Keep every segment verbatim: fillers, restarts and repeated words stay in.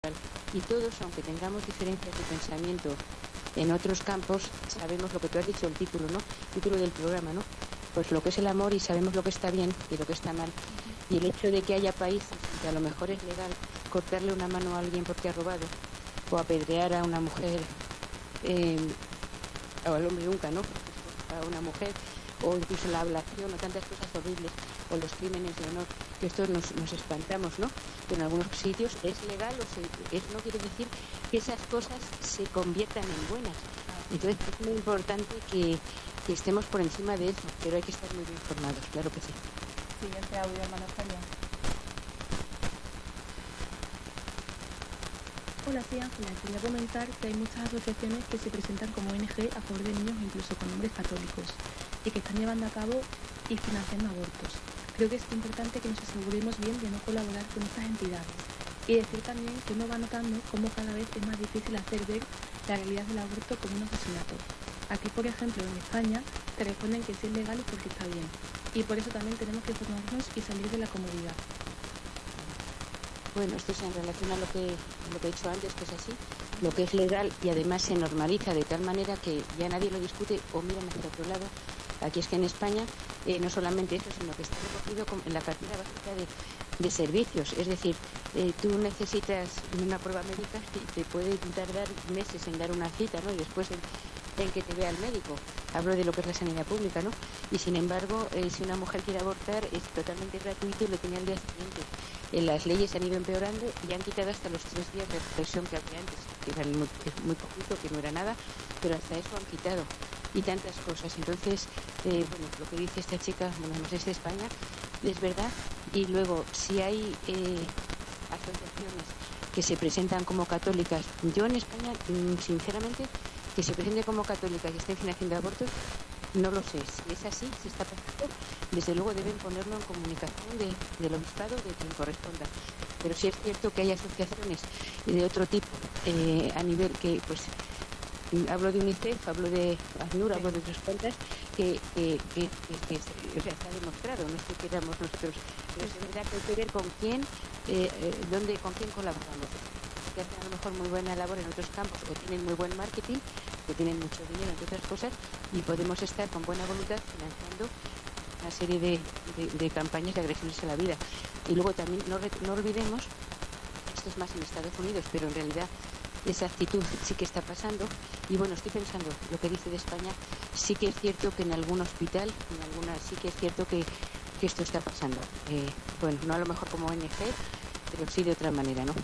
Y todos, aunque tengamos diferencias de pensamiento en otros campos, sabemos lo que tú has dicho, el título, ¿no? El título del programa, ¿no? Pues lo que es el amor, y sabemos lo que está bien y lo que está mal. Y el hecho de que haya países que a lo mejor es legal cortarle una mano a alguien porque ha robado, o apedrear a una mujer, eh, o al hombre nunca, ¿no? A una mujer, o incluso la ablación, o tantas cosas horribles, o los crímenes de honor, que estos nos, nos espantamos, ¿no? Pero en algunos sitios es legal, o se, eso no quiere decir que esas cosas se conviertan en buenas. Entonces es muy importante que, que estemos por encima de eso, pero hay que estar muy bien informados, claro que sí. Siguiente audio, hermano España. Hola, soy Ángela. Quería comentar que hay muchas asociaciones que se presentan como O N G a favor de niños, incluso con nombres católicos, y que están llevando a cabo y financiando abortos. Creo que es importante que nos aseguremos bien de no colaborar con estas entidades. Y decir también que uno va notando cómo cada vez es más difícil hacer ver la realidad del aborto como un asesinato. Aquí, por ejemplo, en España, te responden que sí es legal y porque está bien. Y por eso también tenemos que formarnos y salir de la comodidad. Bueno, esto es en relación a lo que, lo que he dicho antes, que es así, lo que es legal y además se normaliza de tal manera que ya nadie lo discute o miran hacia otro lado. Aquí es que en España eh, no solamente eso, sino que está recogido en la cartera básica de, de servicios. Es decir, eh, tú necesitas una prueba médica y te puede tardar meses en dar una cita, ¿no? Y después en, en que te vea el médico. Hablo de lo que es la sanidad pública, ¿no? Y sin embargo, eh, si una mujer quiere abortar es totalmente gratuito y lo tiene al día siguiente. En las leyes han ido empeorando y han quitado hasta los tres días de reflexión que había antes, que eran muy, muy poquito, que no era nada, pero hasta eso han quitado. Y tantas cosas. Entonces, eh, bueno, lo que dice esta chica, bueno, no sé, es de España, es verdad. Y luego, si hay eh, asociaciones que se presentan como católicas, yo en España, sinceramente, que se presente como católica y estén financiando abortos, no lo sé. Si es así, si está pasando, desde luego deben ponerlo en comunicación de, del obispado, de quien corresponda. Pero sí es cierto que hay asociaciones de otro tipo, eh, a nivel que, pues, hablo de UNICEF, hablo de ACNUR, hablo de otras cuantas, que, que, que, que, que o sea, está demostrado, no es que queramos nosotros, pero es verdad que hay que ver con quién, eh, eh, dónde, con quién colaboramos. Que hacen a lo mejor muy buena labor en otros campos, o tienen muy buen marketing, que tienen mucho dinero, entre otras cosas, y podemos estar con buena voluntad financiando una serie de, de, de campañas de agresiones a la vida. Y luego también no, no olvidemos, esto es más en Estados Unidos, pero en realidad esa actitud sí que está pasando. Y bueno, estoy pensando, lo que dice de España, sí que es cierto que en algún hospital, en alguna, sí que es cierto que, que esto está pasando. Eh, bueno, no a lo mejor como O N G, pero sí de otra manera, ¿no?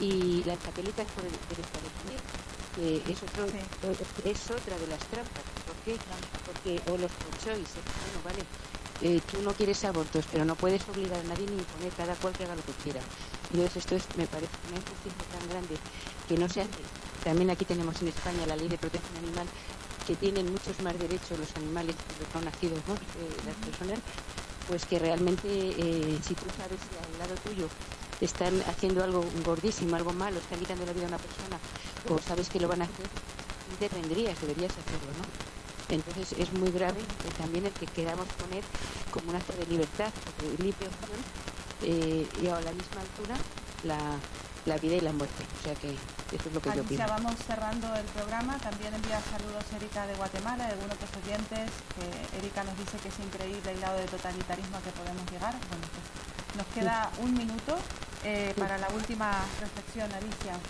Y las católicas por el establecer, que es, otro, sí. es otra de las trampas. ¿Por qué? Porque, o los pro-choice, bueno, vale, eh, tú no quieres abortos, pero no puedes obligar a nadie ni imponer, cada cual que haga lo que quiera. Entonces esto es, me parece una injusticia tan grande que no se hace. También aquí tenemos en España la ley de protección animal, que tienen muchos más derechos los animales que los no nacidos, ¿no? Eh, las personas, pues que realmente eh, si tú sabes que al lado tuyo están haciendo algo gordísimo, algo malo, están quitando la vida a una persona, o sabes que lo van a hacer, intervendrías, deberías hacerlo, ¿no? Entonces es muy grave que también el que queramos poner como un acto de libertad, de libre opción, eh, y a la misma altura la, la vida y la muerte. O sea que eso es lo que Alicia, yo opino. Vamos cerrando el programa. También envía saludos Erika de Guatemala, de algunos otros oyentes, que Erika nos dice que es increíble el grado de totalitarismo a que podemos llegar. Bueno, pues nos queda un minuto eh, para la última reflexión, Alicia.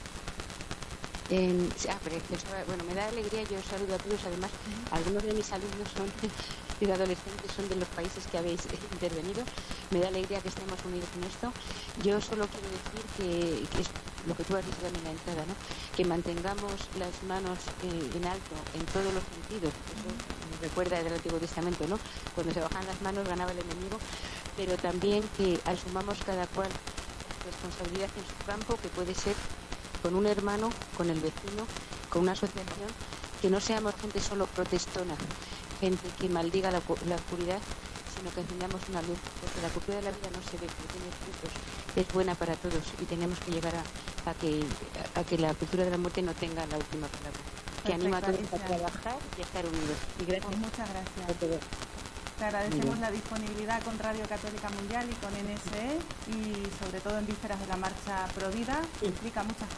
Eh, ah, pero bueno, me da alegría, yo saludo a todos. Además, uh-huh. algunos de mis alumnos son de adolescentes, son de los países que habéis intervenido. Me da alegría que estemos unidos en esto. Yo solo quiero decir que, que es lo que tú has dicho también en la entrada, ¿no? Que mantengamos las manos eh, en alto en todos los sentidos. Eso me recuerda del Antiguo Testamento, ¿no? Cuando se bajan las manos ganaba el enemigo, pero también que asumamos cada cual responsabilidad en su campo, que puede ser con un hermano, con el vecino, con una asociación, que no seamos gente solo protestona, gente que maldiga la, la oscuridad, sino que encendamos una luz, porque la cultura de la vida no se ve, pero tiene frutos, es buena para todos y tenemos que llegar a, a, que, a, a que la cultura de la muerte no tenga la última palabra. Que anima a todos a trabajar y a estar unidos. Y gracias. Pues muchas gracias. Te agradecemos la disponibilidad con Radio Católica Mundial y con N S E, y sobre todo en vísperas de la marcha Provida, que implica muchas